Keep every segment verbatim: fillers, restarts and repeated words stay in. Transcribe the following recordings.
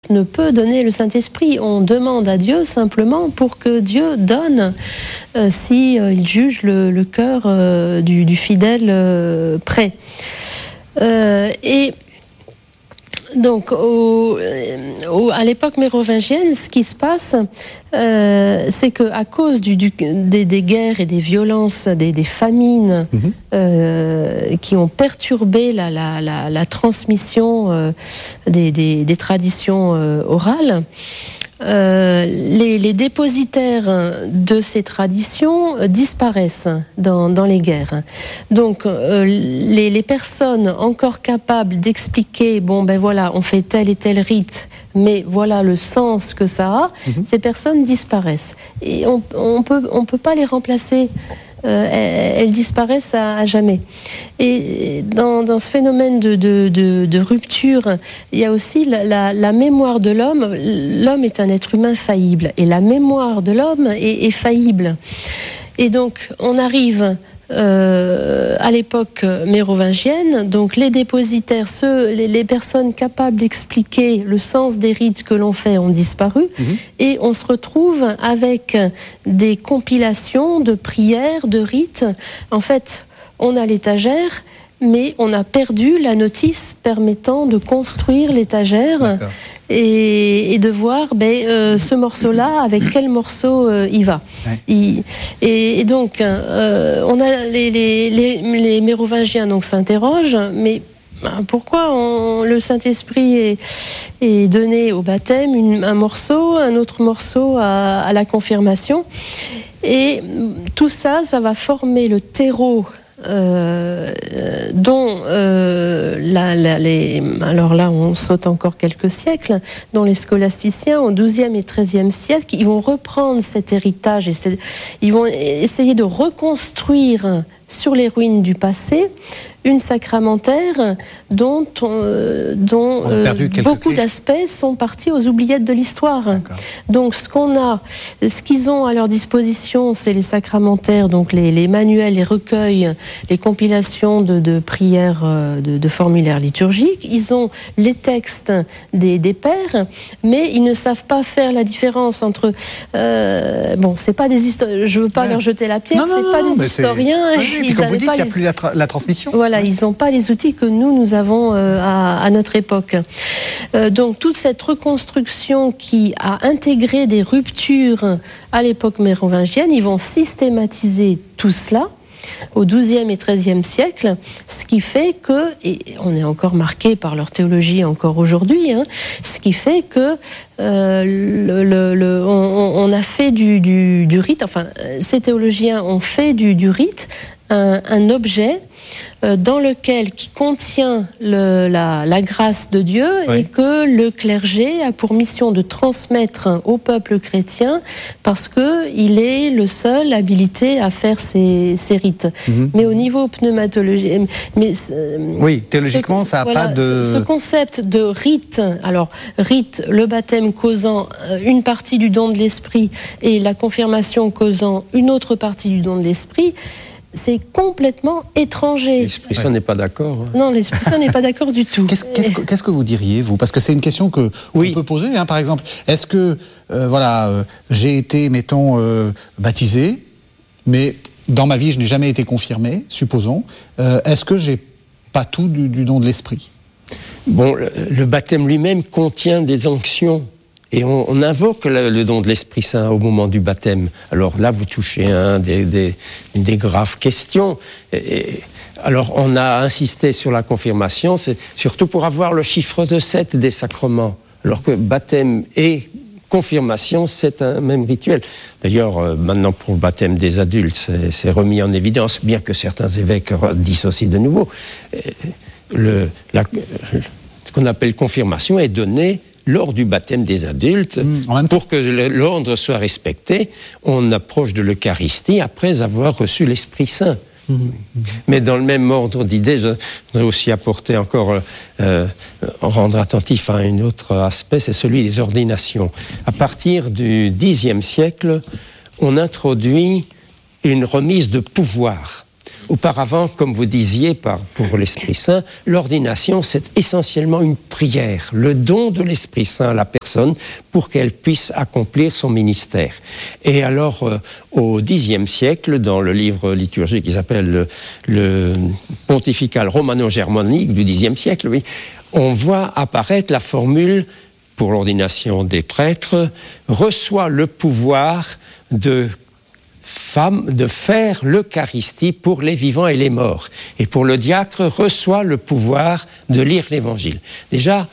ne peut donner le Saint-Esprit. On demande à Dieu simplement pour que Dieu donne euh, si euh, il juge le, le cœur euh, du, du fidèle euh, prêt. Euh, et donc, au, au, à l'époque mérovingienne, ce qui se passe, euh, c'est qu'à cause du, du, des, des guerres et des violences, des, des famines mmh. euh, qui ont perturbé la, la, la, la transmission euh, des, des, des traditions euh, orales, Euh, les, les dépositaires de ces traditions disparaissent dans, dans les guerres. Donc, euh, les, les personnes encore capables d'expliquer, bon ben voilà, on fait tel et tel rite, mais voilà le sens que ça a, mmh. ces personnes disparaissent. Et on on peut, on peut pas les remplacer. Euh, elles, elles disparaissent à, à jamais. Et dans, dans ce phénomène de, de, de, de rupture, il y a aussi la, la, la mémoire de l'homme. L'homme est un être humain faillible, et la mémoire de l'homme est, est faillible. Et donc, on arrive euh, à l'époque mérovingienne, donc les dépositaires, ceux, les, les personnes capables d'expliquer le sens des rites que l'on fait ont disparu, mmh. et on se retrouve avec des compilations de prières, de rites. En fait, on a l'étagère, mais on a perdu la notice permettant de construire l'étagère et, et de voir ben, euh, ce morceau-là, avec quel morceau euh, il va. Ouais. Il, et, et donc, euh, on a les, les, les, les mérovingiens donc, s'interrogent, mais pourquoi on, le Saint-Esprit est, est donné au baptême, une, un morceau, un autre morceau à, à la confirmation? Et tout ça, ça va former le terreau Euh, dont euh, la, la, les, alors là on saute encore quelques siècles, dont les scholasticiens au douzième et treizième siècle, ils vont reprendre cet héritage et ils vont essayer de reconstruire sur les ruines du passé une sacramentaire dont, on, dont euh, beaucoup clés. d'aspects sont partis aux oubliettes de l'histoire. D'accord. Donc ce qu'on a, ce qu'ils ont à leur disposition, c'est les sacramentaires, donc les, les manuels, les recueils, les compilations de, de prières, de, de formulaires liturgiques. Ils ont les textes des, des pères, mais ils ne savent pas faire la différence entre. Euh, bon, c'est pas des historiens. Je veux pas ouais. leur jeter la pierre. Non, non, c'est non, pas non, des historiens. Oui, oui, puis comme vous dites, il n'y a les... plus la, tra- la transmission. Voilà. Ils n'ont pas les outils que nous, nous avons euh, à, à notre époque. Euh, donc, toute cette reconstruction qui a intégré des ruptures à l'époque mérovingienne, ils vont systématiser tout cela au douzième et treizième siècle, ce qui fait que, et on est encore marqué par leur théologie encore aujourd'hui, hein, ce qui fait que euh, le, le, le, on, on a fait du, du, du rite, enfin, ces théologiens ont fait du, du rite un, un objet euh, dans lequel, qui contient le, la, la grâce de Dieu, oui. et que le clergé a pour mission de transmettre au peuple chrétien parce qu'il est le seul habilité à faire ces, ces rites. Mm-hmm. Mais au niveau pneumatologique... Mais, euh, oui, théologiquement, ça n'a voilà, pas de... Ce, ce concept de rite, alors, rite, le baptême causant une partie du don de l'esprit et la confirmation causant une autre partie du don de l'esprit, c'est complètement étranger. L'Esprit Saint ouais. n'est pas d'accord. Hein. Non, l'Esprit Saint n'est pas d'accord du tout. Qu'est-ce, qu'est-ce, que, qu'est-ce que vous diriez, vous ? Parce que c'est une question que oui. on peut poser, hein, par exemple. Est-ce que, euh, voilà, euh, j'ai été, mettons, euh, baptisé, mais dans ma vie, je n'ai jamais été confirmé, supposons. Euh, est-ce que j'ai pas tout du, du don de l'Esprit ? Bon, le, le baptême lui-même contient des onctions. Et on, on invoque le, le don de l'Esprit Saint au moment du baptême. Alors là, vous touchez hein, des, des, des graves questions. Et, et, alors, on a insisté sur la confirmation, c'est surtout pour avoir le chiffre de sept des sacrements. Alors que baptême et confirmation, c'est un même rituel. D'ailleurs, euh, maintenant, pour le baptême des adultes, c'est, c'est remis en évidence, bien que certains évêques dissocient de nouveau. Le, la, ce qu'on appelle confirmation est donné lors du baptême des adultes, mmh, pour que l'ordre soit respecté, on approche de l'Eucharistie après avoir reçu l'Esprit Saint. Mmh, mmh. Mais dans le même ordre d'idées, je voudrais aussi apporter encore, euh, rendre attentif à un autre aspect, c'est celui des ordinations. À partir du dixième siècle, on introduit une remise de pouvoir Auparavant, comme vous disiez, par, pour l'Esprit Saint, l'ordination, c'est essentiellement une prière, le don de l'Esprit Saint à la personne pour qu'elle puisse accomplir son ministère. Et alors, euh, au Xe siècle, dans le livre liturgique qui s'appelle le, le Pontifical Romano-Germanique du Xe siècle, oui, on voit apparaître la formule pour l'ordination des prêtres, reçoit le pouvoir de, femme, de faire l'Eucharistie pour les vivants et les morts. Et pour le diacre, reçoit le pouvoir de lire l'Évangile. Déjà,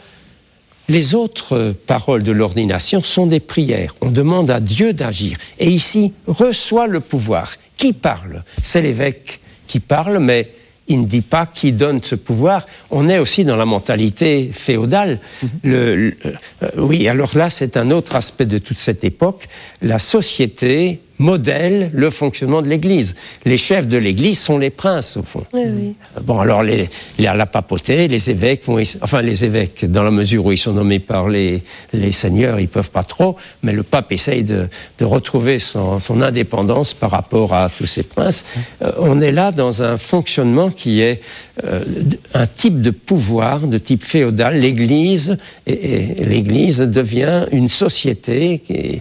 les autres paroles de l'ordination sont des prières. On demande à Dieu d'agir. Et ici, reçoit le pouvoir. Qui parle ? C'est l'évêque qui parle, mais il ne dit pas qui donne ce pouvoir. On est aussi dans la mentalité féodale. Mm-hmm. Le, le, euh, oui, alors là, c'est un autre aspect de toute cette époque. La société modèle le fonctionnement de l'Église. Les chefs de l'Église sont les princes, au fond. Oui, oui. Bon, alors, les, les, la papauté, les évêques vont... Enfin, les évêques, dans la mesure où ils sont nommés par les, les seigneurs, ils ne peuvent pas trop, mais le pape essaye de, de retrouver son, son indépendance par rapport à tous ces princes. Euh, on est là dans un fonctionnement qui est euh, un type de pouvoir, de type féodal. L'Église, et, et l'Église devient une société qui est,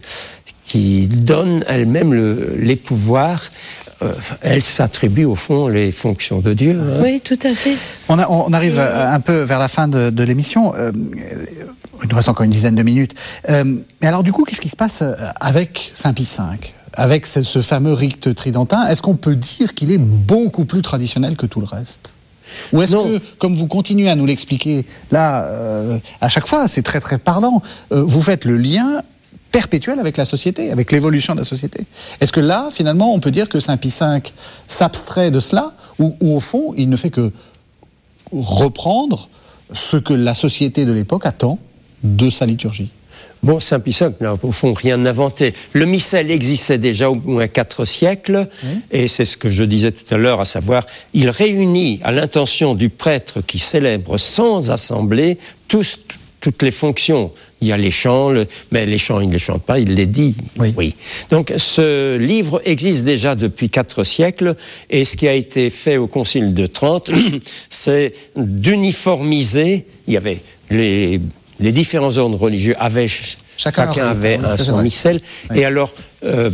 qui donne elle-même le, les pouvoirs. Euh, elle s'attribue au fond les fonctions de Dieu. Hein. Oui, tout à fait. On, a, on arrive euh, un peu vers la fin de, de l'émission. Euh, il nous reste encore une dizaine de minutes. Euh, mais alors du coup, qu'est-ce qui se passe avec Saint Pie cinq ? Avec ce, ce fameux rite tridentin, est-ce qu'on peut dire qu'il est beaucoup plus traditionnel que tout le reste ? Ou est-ce non. que, comme vous continuez à nous l'expliquer là, euh, à chaque fois, c'est très très parlant, euh, vous faites le lien perpétuel avec la société, avec l'évolution de la société. Est-ce que là, finalement, on peut dire que Saint Pie cinq s'abstrait de cela, ou, ou au fond, il ne fait que reprendre ce que la société de l'époque attend de sa liturgie ? Bon, Saint Pie cinq n'a au fond rien inventé. Le missel existait déjà au moins quatre siècles, oui. Et c'est ce que je disais tout à l'heure, à savoir, il réunit à l'intention du prêtre qui célèbre sans assemblée tous toutes les fonctions. Il y a les chants, le, mais les chants, il ne les chante pas, il les dit. Oui. oui. Donc, ce livre existe déjà depuis quatre siècles, et ce qui a été fait au Concile de Trente, c'est d'uniformiser. Il y avait les, les différents ordres religieux avaient chacun, chacun avait un son missel, oui. Et alors euh,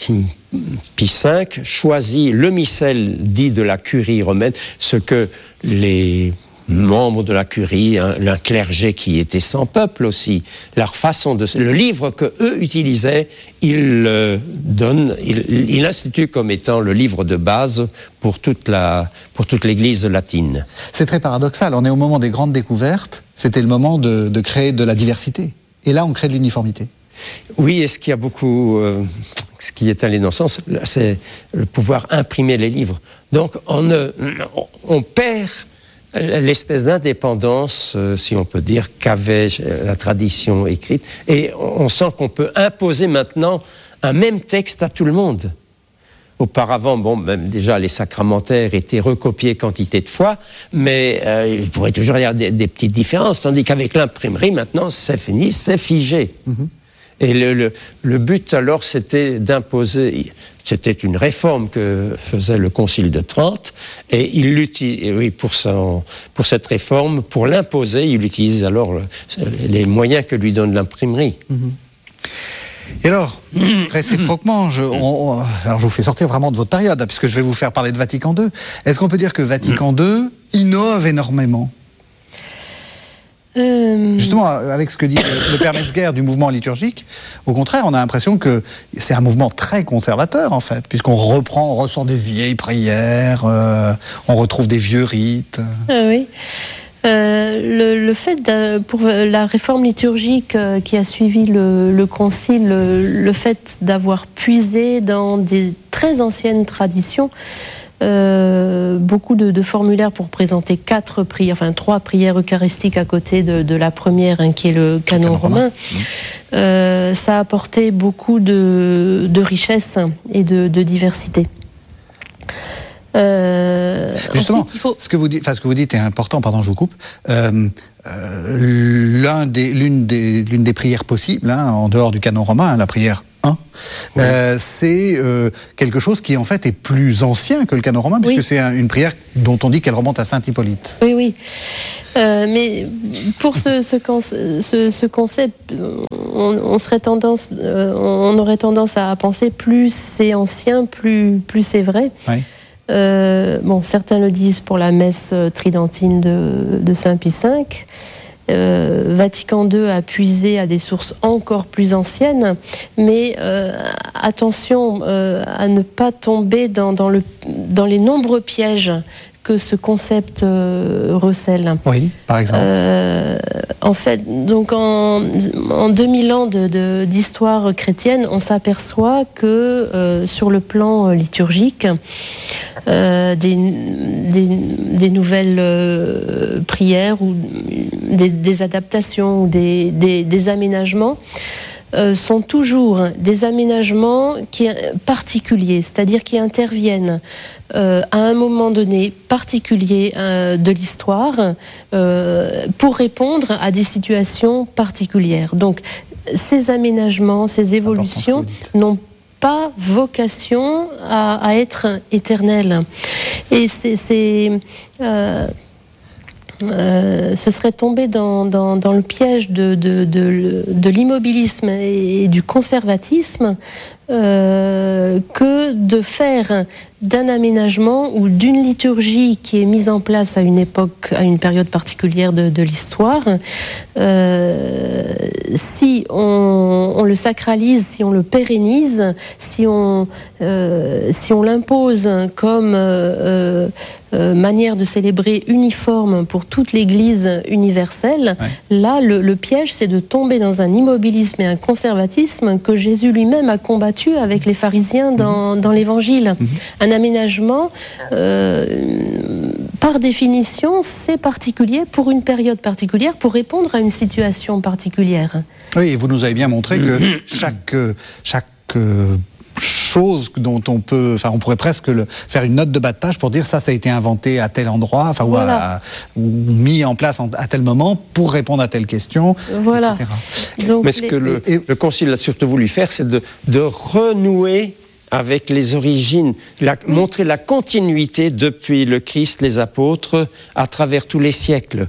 Pie cinq choisit le missel dit de la curie romaine, ce que les membres de la curie, un, un clergé qui était sans peuple aussi, leur façon de... Le livre que eux utilisaient, il le donne, il, il institue comme étant le livre de base pour toute, la, pour toute l'Église latine. C'est très paradoxal, on est au moment des grandes découvertes, c'était le moment de, de créer de la diversité. Et là, on crée de l'uniformité. Oui, et ce qui a beaucoup... Euh, ce qui est allé dans ce sens, c'est le pouvoir imprimer les livres. Donc, on, euh, on perd l'espèce d'indépendance, euh, si on peut dire, qu'avait la tradition écrite. Et on sent qu'on peut imposer maintenant un même texte à tout le monde. Auparavant, bon, même déjà les sacramentaires étaient recopiés quantité de fois, mais euh, il pourrait toujours y avoir des, des petites différences, tandis qu'avec l'imprimerie, maintenant, c'est fini, c'est figé. Mm-hmm. Et le, le, le but, alors, c'était d'imposer... C'était une réforme que faisait le Concile de Trente, et il l'utilise, oui, pour, son, pour cette réforme, pour l'imposer, il utilise alors le, les moyens que lui donne l'imprimerie. Mm-hmm. Et alors, réciproquement, je, on, on, alors je vous fais sortir vraiment de votre période, puisque je vais vous faire parler de Vatican deux. Est-ce qu'on peut dire que Vatican deux innove énormément ? Euh... Justement, avec ce que dit le père Metzger du mouvement liturgique, au contraire, on a l'impression que c'est un mouvement très conservateur, en fait, puisqu'on reprend, on ressort des vieilles prières, euh, on retrouve des vieux rites. Ah oui. Euh, le, le fait de, pour la réforme liturgique euh, qui a suivi le, le concile, le, le fait d'avoir puisé dans des très anciennes traditions, Euh, beaucoup de, de formulaires pour présenter quatre prières, enfin trois prières eucharistiques à côté de, de la première, hein, qui est le canon, canon romain. romain. Mmh. Euh, ça a apporté beaucoup de, de richesse et de, de diversité. Euh, Justement, ensuite, il faut... ce, que vous dites, enfin, ce que vous dites est important, pardon, je vous coupe. Euh, euh, l'un des, l'une, des, l'une des prières possibles, hein, en dehors du canon romain, hein, la prière un, oui. euh, c'est euh, quelque chose qui en fait est plus ancien que le canon romain, puisque oui. c'est un, une prière dont on dit qu'elle remonte à saint Hippolyte. Oui, oui. Euh, mais pour ce, ce, ce, ce concept, on, on, serait tendance, euh, on aurait tendance à penser plus c'est ancien, plus, plus c'est vrai. Oui. Euh, bon, certains le disent pour la messe tridentine de, de saint Pie cinq. Euh, Vatican deux a puisé à des sources encore plus anciennes, mais euh, attention euh, à ne pas tomber dans, dans, le, dans les nombreux pièges que ce concept euh, recèle. Oui, par exemple. Euh, en fait, donc en, en deux mille ans de, de, d'histoire chrétienne, on s'aperçoit que euh, sur le plan liturgique, euh, des, des, des nouvelles euh, prières ou des, des adaptations ou des, des, des aménagements Euh, sont toujours des aménagements qui, particuliers, c'est-à-dire qui interviennent euh, à un moment donné particulier euh, de l'histoire euh, pour répondre à des situations particulières. Donc, ces aménagements, ces évolutions n'ont pas vocation à, à être éternelles. Et c'est... c'est euh, Euh, ce serait tomber dans, dans, dans le piège de, de, de, de l'immobilisme et du conservatisme euh, que de faire d'un aménagement ou d'une liturgie qui est mise en place à une époque, à une période particulière de, de l'histoire, euh, si on, on le sacralise, si on le pérennise, si on, euh, si on l'impose comme euh, euh, manière de célébrer uniforme pour toute l'Église universelle, ouais. là, le, le piège, c'est de tomber dans un immobilisme et un conservatisme que Jésus lui-même a combattu avec les pharisiens dans, dans l'Évangile. Mmh. Un aménagement, euh, par définition, c'est particulier pour une période particulière, pour répondre à une situation particulière. Oui, et vous nous avez bien montré que chaque, chaque euh, chose dont on peut, enfin, on pourrait presque le, faire une note de bas de page pour dire ça, ça a été inventé à tel endroit, enfin, voilà. ou, à, ou mis en place à tel moment pour répondre à telle question, voilà. et cetera. Donc, Mais ce les... que le, et, le Concile a surtout voulu faire, c'est de, de renouer avec les origines, la, oui. montrer la continuité depuis le Christ, les apôtres, à travers tous les siècles.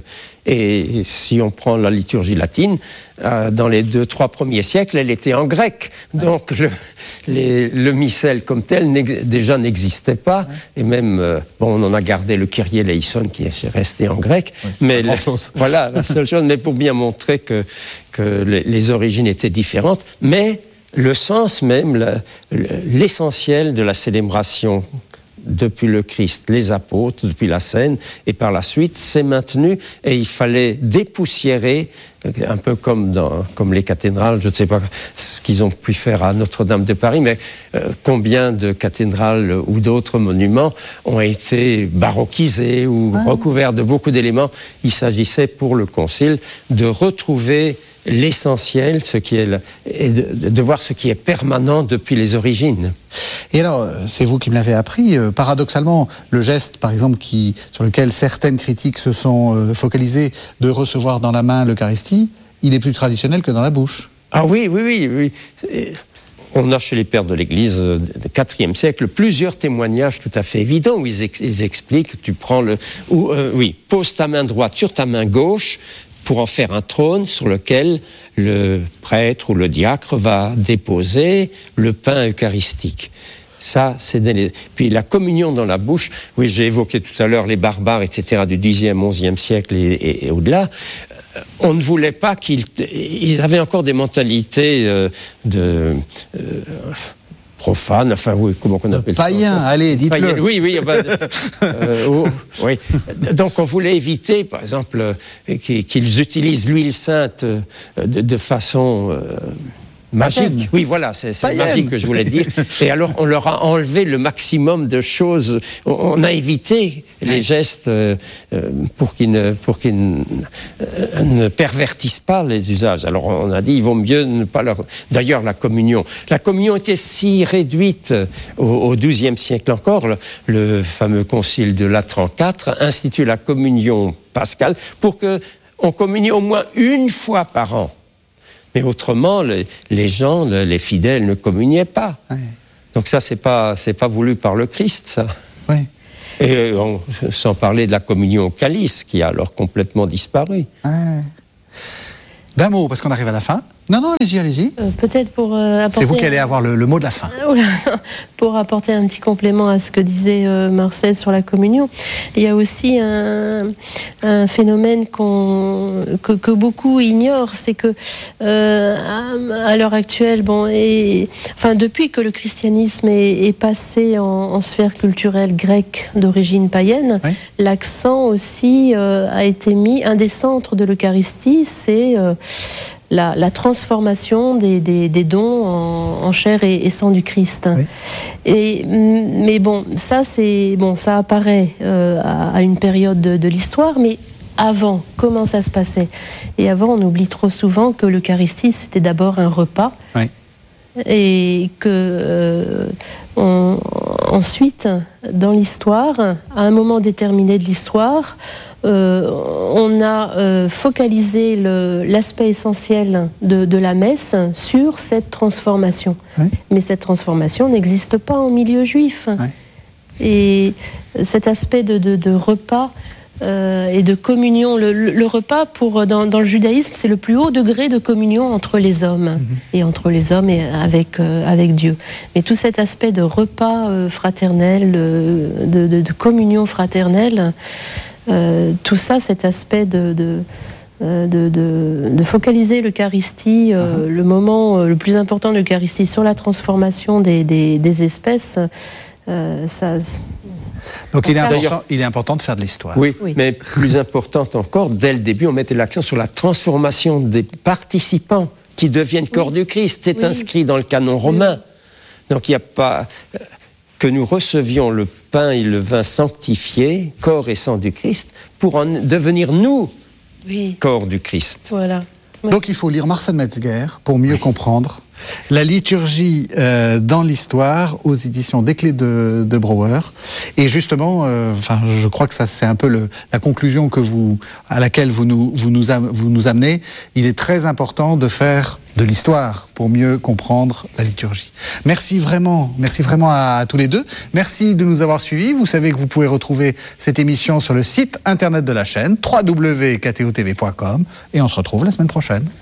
Et si on prend la liturgie latine, euh, dans les deux, trois premiers siècles, elle était en grec. Donc le, les, le missel comme tel n'ex, déjà n'existait pas. Ouais. Et même, euh, bon, on en a gardé le Kyrie eleison qui est resté en grec. Ouais, mais la, chose. Voilà, la seule chose, mais pour bien montrer que, que les, les origines étaient différentes. Mais le sens même, la, l'essentiel de la célébration depuis le Christ, les apôtres, depuis la scène, et par la suite, c'est maintenu, et il fallait dépoussiérer, un peu comme, dans, comme les cathédrales, je ne sais pas ce qu'ils ont pu faire à Notre-Dame de Paris, mais euh, combien de cathédrales ou d'autres monuments ont été baroquisés ou ah. recouverts de beaucoup d'éléments. Il s'agissait pour le Concile de retrouver l'essentiel, ce qui est le, et de, de voir ce qui est permanent depuis les origines. Et alors, c'est vous qui me l'avez appris, euh, paradoxalement, le geste, par exemple, qui, sur lequel certaines critiques se sont euh, focalisées, de recevoir dans la main l'Eucharistie, il est plus traditionnel que dans la bouche. Ah oui, oui, oui, oui. Et on a chez les pères de l'Église euh, du quatrième siècle plusieurs témoignages tout à fait évidents où ils, ex- ils expliquent, tu prends le... Où, euh, oui, pose ta main droite sur ta main gauche, pour en faire un trône sur lequel le prêtre ou le diacre va déposer le pain eucharistique. Ça, c'est des... Puis la communion dans la bouche, oui, j'ai évoqué tout à l'heure les barbares, et cetera, du dixième, onzième siècle et, et, et au-delà. On ne voulait pas qu'ils... Ils avaient encore des mentalités euh, de... Euh, profane, enfin oui, comment on appelle ça ? Païen, allez, dites-le. Païen, oui, oui, ben, euh, oh, oui. Donc on voulait éviter, par exemple, euh, qu'ils utilisent l'huile sainte euh, de, de façon euh, magique. Païenne. Oui, voilà, c'est, c'est magique que je voulais dire. Et alors on leur a enlevé le maximum de choses. On, on a évité les gestes euh, pour qu'ils ne, pour qu'ils ne, euh, ne pervertissent pas les usages. Alors on a dit, il vaut mieux ne pas leur... D'ailleurs, la communion. La communion était si réduite au, au douzième siècle encore. Le, le fameux concile de Latran quatre institue la communion pascale pour qu'on communie au moins une fois par an. Mais autrement, les, les gens, les fidèles ne communiaient pas. Oui. Donc ça, c'est pas, c'est pas voulu par le Christ, ça. Oui. Et on, sans parler de la communion au calice, qui a alors complètement disparu. Oui. D'un mot, parce qu'on arrive à la fin. Non, non, allez-y, allez-y. Euh, peut-être pour euh, apporter... C'est vous qui allez avoir le, le mot de la fin. Pour apporter un petit complément à ce que disait euh, Marcel sur la communion, il y a aussi un, un phénomène qu'on, que, que beaucoup ignorent, c'est que euh, à, à l'heure actuelle, bon, et, enfin depuis que le christianisme est, est passé en, en sphère culturelle grecque d'origine païenne, oui. L'accent aussi euh, a été mis, un des centres de l'Eucharistie, c'est euh, La, la transformation des, des, des dons en, en chair et, et sang du Christ. Oui. Et, mais bon, ça, c'est, bon, ça apparaît euh, à, à une période de, de l'histoire, mais avant, comment ça se passait? Et avant, on oublie trop souvent que l'Eucharistie, c'était d'abord un repas. Oui. Et que euh, on, ensuite, dans l'histoire, à un moment déterminé de l'histoire, euh, on a euh, focalisé le, l'aspect essentiel de, de la messe sur cette transformation. Oui. Mais cette transformation n'existe pas en milieu juif. Oui. Et cet aspect de, de, de repas Euh, et de communion. Le, le, le repas, pour, dans, dans le judaïsme, c'est le plus haut degré de communion entre les hommes, mm-hmm. et entre les hommes et avec, euh, avec Dieu. Mais tout cet aspect de repas euh, fraternel, euh, de, de, de communion fraternelle, euh, tout ça, cet aspect de... de De, de, de focaliser l'Eucharistie, euh, uh-huh. le moment euh, le plus important de l'Eucharistie, sur la transformation des, des, des espèces, euh, ça... Donc il est, important, il est important de faire de l'histoire. Oui, oui, mais plus importante encore, dès le début, on mettait l'accent sur la transformation des participants qui deviennent corps oui. du Christ. C'est oui. inscrit dans le canon romain. Oui. Donc il n'y a pas... que nous recevions le pain et le vin sanctifiés, corps et sang du Christ, pour en devenir nous, oui. corps du Christ. Voilà. Donc il faut lire Marcel Metzger pour mieux oui. comprendre la liturgie euh, dans l'histoire aux éditions des Clés de, de Brouwer. Et justement, euh, enfin, je crois que ça c'est un peu le, la conclusion que vous, à laquelle vous nous, vous, nous, vous nous amenez. Il est très important de faire de l'histoire pour mieux comprendre la liturgie. Merci vraiment, merci vraiment à, à tous les deux. Merci de nous avoir suivis. Vous savez que vous pouvez retrouver cette émission sur le site internet de la chaîne w w w point k t o t v point com et on se retrouve la semaine prochaine.